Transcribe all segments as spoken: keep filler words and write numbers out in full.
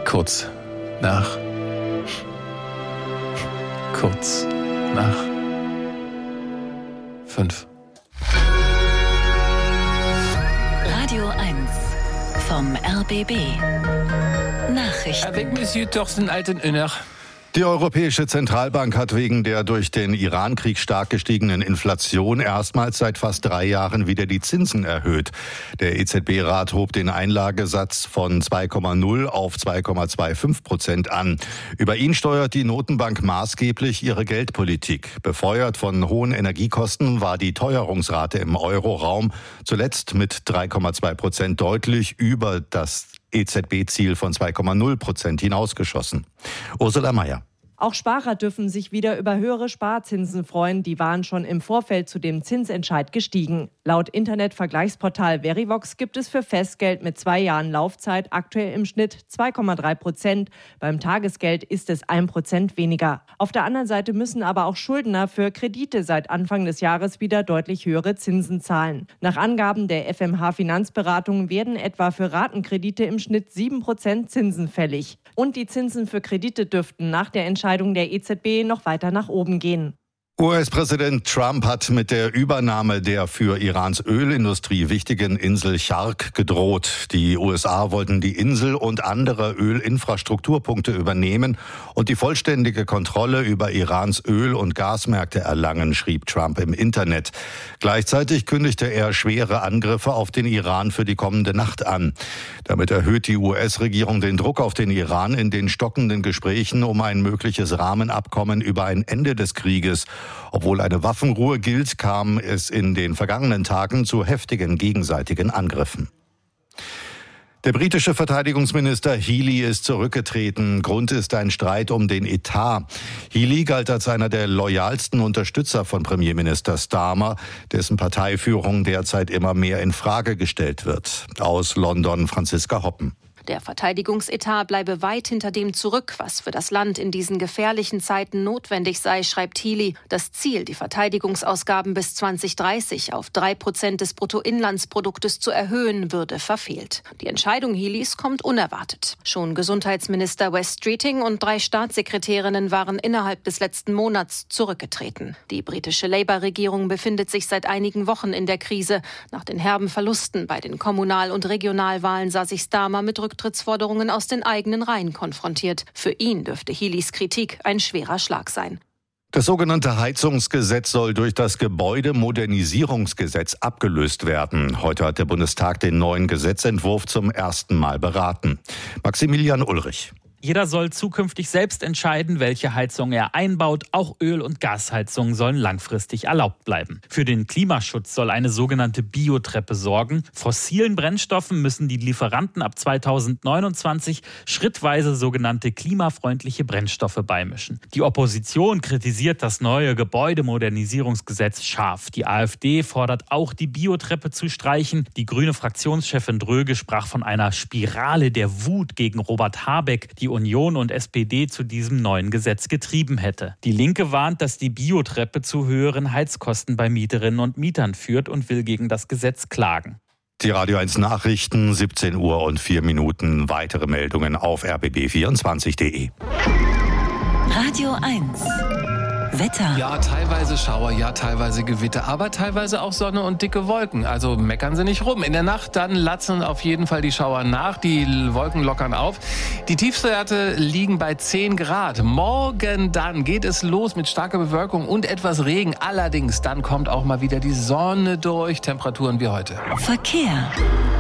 Kurz nach. Kurz nach. Fünf. Radio eins vom R B B. Nachrichten. Avec Monsieur Thorsten Altenöner. Die Europäische Zentralbank hat wegen der durch den Iran-Krieg stark gestiegenen Inflation erstmals seit fast drei Jahren wieder die Zinsen erhöht. Der E Z B-Rat hob den Einlagesatz von zwei Komma null auf zwei Komma fünfundzwanzig Prozent an. Über ihn steuert die Notenbank maßgeblich ihre Geldpolitik. Befeuert von hohen Energiekosten war die Teuerungsrate im Euroraum zuletzt mit drei Komma zwei Prozent deutlich über das E Z B-Ziel von zwei Komma null Prozent hinausgeschossen. Ursula Mayer. Auch Sparer dürfen sich wieder über höhere Sparzinsen freuen. Die waren schon im Vorfeld zu dem Zinsentscheid gestiegen. Laut Internetvergleichsportal Verivox gibt es für Festgeld mit zwei Jahren Laufzeit aktuell im Schnitt zwei Komma drei Prozent. Beim Tagesgeld ist es ein Prozent weniger. Auf der anderen Seite müssen aber auch Schuldner für Kredite seit Anfang des Jahres wieder deutlich höhere Zinsen zahlen. Nach Angaben der F M H-Finanzberatung werden etwa für Ratenkredite im Schnitt sieben Prozent Zinsen fällig. Und die Zinsen für Kredite dürften nach der Entscheidung der E Z B noch weiter nach oben gehen. U S-Präsident Trump hat mit der Übernahme der für Irans Ölindustrie wichtigen Insel Chark gedroht. Die U S A wollten die Insel und andere Ölinfrastrukturpunkte übernehmen und die vollständige Kontrolle über Irans Öl- und Gasmärkte erlangen, schrieb Trump im Internet. Gleichzeitig kündigte er schwere Angriffe auf den Iran für die kommende Nacht an. Damit erhöht die U S-Regierung den Druck auf den Iran in den stockenden Gesprächen um ein mögliches Rahmenabkommen über ein Ende des Krieges. Obwohl eine Waffenruhe gilt, kam es in den vergangenen Tagen zu heftigen gegenseitigen Angriffen. Der britische Verteidigungsminister Healey ist zurückgetreten. Grund ist ein Streit um den Etat. Healey galt als einer der loyalsten Unterstützer von Premierminister Starmer, dessen Parteiführung derzeit immer mehr in Frage gestellt wird. Aus London Franziska Hoppen. Der Verteidigungsetat bleibe weit hinter dem zurück, was für das Land in diesen gefährlichen Zeiten notwendig sei, schreibt Healey. Das Ziel, die Verteidigungsausgaben bis zwanzig dreißig auf drei Prozent des Bruttoinlandsproduktes zu erhöhen, würde verfehlt. Die Entscheidung Healeys kommt unerwartet. Schon Gesundheitsminister Wes Streeting und drei Staatssekretärinnen waren innerhalb des letzten Monats zurückgetreten. Die britische Labour-Regierung befindet sich seit einigen Wochen in der Krise. Nach den herben Verlusten bei den Kommunal- und Regionalwahlen sah sich Starmer mit Rücktrittsforderungen aus den eigenen Reihen konfrontiert. Für ihn dürfte Healeys Kritik ein schwerer Schlag sein. Das sogenannte Heizungsgesetz soll durch das Gebäudemodernisierungsgesetz abgelöst werden. Heute hat der Bundestag den neuen Gesetzentwurf zum ersten Mal beraten. Maximilian Ulrich. Jeder soll zukünftig selbst entscheiden, welche Heizung er einbaut. Auch Öl- und Gasheizungen sollen langfristig erlaubt bleiben. Für den Klimaschutz soll eine sogenannte Biotreppe sorgen. Fossilen Brennstoffen müssen die Lieferanten ab zweitausendneunundzwanzig schrittweise sogenannte klimafreundliche Brennstoffe beimischen. Die Opposition kritisiert das neue Gebäudemodernisierungsgesetz scharf. Die AfD fordert auch, die Biotreppe zu streichen. Die grüne Fraktionschefin Dröge sprach von einer Spirale der Wut gegen Robert Habeck, die Union und S P D zu diesem neuen Gesetz getrieben hätte. Die Linke warnt, dass die Biotreppe zu höheren Heizkosten bei Mieterinnen und Mietern führt und will gegen das Gesetz klagen. Die Radio eins Nachrichten, siebzehn Uhr und vier Minuten. Weitere Meldungen auf r b b vierundzwanzig punkt de. Radio eins. Wetter. Ja, teilweise Schauer, ja, teilweise Gewitter, aber teilweise auch Sonne und dicke Wolken. Also meckern Sie nicht rum. In der Nacht dann latzen auf jeden Fall die Schauer nach, die Wolken lockern auf. Die Tiefstwerte liegen bei zehn Grad. Morgen dann geht es los mit starker Bewölkung und etwas Regen. Allerdings dann kommt auch mal wieder die Sonne durch. Temperaturen wie heute. Verkehr.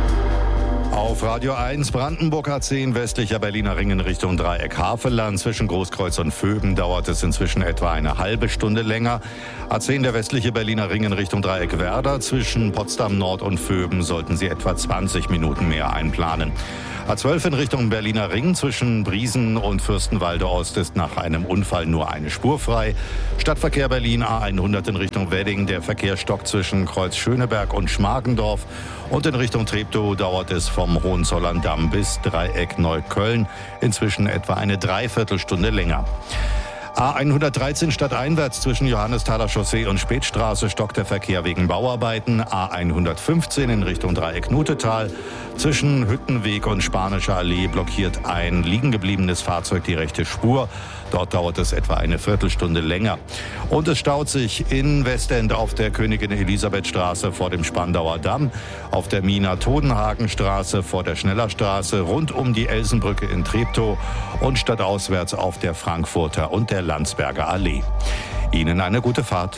Auf Radio eins Brandenburg A zehn westlicher Berliner Ring in Richtung Dreieck Havelland. Zwischen Großkreuz und Vöben dauert es inzwischen etwa eine halbe Stunde länger. A zehn der westliche Berliner Ring in Richtung Dreieck Werder. Zwischen Potsdam Nord und Vöben sollten Sie etwa zwanzig Minuten mehr einplanen. A zwölf in Richtung Berliner Ring zwischen Briesen und Fürstenwalde Ost ist nach einem Unfall nur eine Spur frei. Stadtverkehr Berlin A hundert in Richtung Wedding. Der Verkehr stockt zwischen Kreuz Schöneberg und Schmargendorf. Und in Richtung Treptow dauert es vom Hohenzollern-Damm bis Dreieck Neukölln inzwischen etwa eine Dreiviertelstunde länger. A hundertdreizehn stadteinwärts zwischen Johannesthaler Chaussee und Spätstraße stockt der Verkehr wegen Bauarbeiten. A hundertfünfzehn in Richtung Dreieck Nutetal Zwischen Hüttenweg und Spanischer Allee blockiert ein liegen gebliebenes Fahrzeug die rechte Spur. Dort dauert es etwa eine Viertelstunde länger. Und es staut sich in Westend auf der Königin-Elisabeth-Straße vor dem Spandauer Damm, auf der Mina-Todenhagen-Straße vor der Schnellerstraße, rund um die Elsenbrücke in Treptow und stadtauswärts auf der Frankfurter und der Landsberger Allee. Ihnen eine gute Fahrt.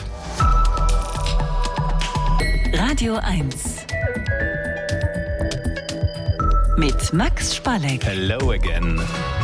Radio eins mit Max Spalleck. Hello again.